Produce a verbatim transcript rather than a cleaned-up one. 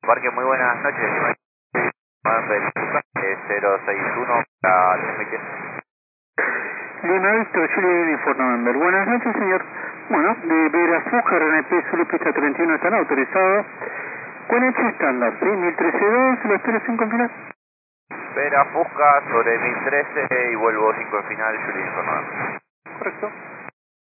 Parque, muy buenas noches. cero seis uno para transmitir. Lima Víctor, Julio Unifor November. Buenas noches, señor. Bueno, de Verafúcar, N P, Zulu Pista treinta y uno están autorizados. Con H estándar, ¿sí? mil trece dos, lo espero cinco en final. Vera Fusca sobre mil trece y vuelvo cinco en final, Julio Unifor November. Correcto.